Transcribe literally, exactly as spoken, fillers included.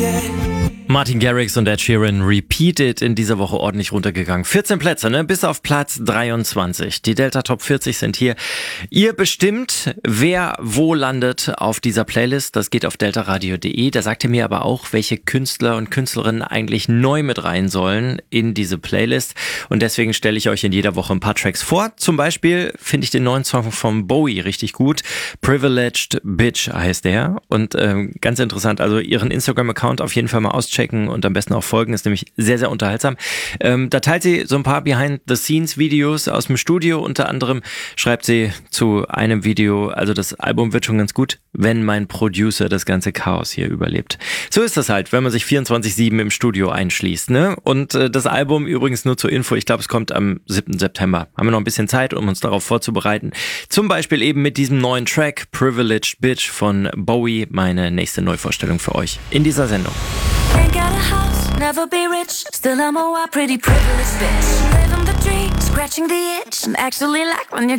Martin Garrix und Ed Sheeran Repeated in dieser Woche ordentlich runtergegangen. vierzehn Plätze, ne? Bis auf Platz dreiundzwanzig. Die Delta Top vierzig sind hier. Ihr bestimmt, wer wo landet auf dieser Playlist. Das geht auf deltaradio punkt de. Da sagt ihr mir aber auch, welche Künstler und Künstlerinnen eigentlich neu mit rein sollen in diese Playlist. Und deswegen stelle ich euch in jeder Woche ein paar Tracks vor. Zum Beispiel finde ich den neuen Song von Bowie richtig gut. Privileged Bitch heißt der. Und ähm, ganz interessant, also ihren Instagram-Account auf jeden Fall mal auschecken und am besten auch folgen, ist nämlich sehr, sehr unterhaltsam. Ähm, da teilt sie so ein paar Behind-the-Scenes-Videos aus dem Studio. Unter anderem schreibt sie zu einem Video, also das Album wird schon ganz gut, wenn mein Producer das ganze Chaos hier überlebt. So ist das halt, wenn man sich vierundzwanzig sieben im Studio einschließt, ne? Und äh, das Album übrigens nur zur Info, ich glaube, es kommt am siebten September. Haben wir noch ein bisschen Zeit, um uns darauf vorzubereiten. Zum Beispiel eben mit diesem neuen Track Privileged Bitch von Bowie, meine nächste Neuvorstellung für euch in dieser Sendung. Ain't got a house, never be rich. Still I'm a wild, pretty privileged bitch. Living the dream, scratching the itch. And actually like when you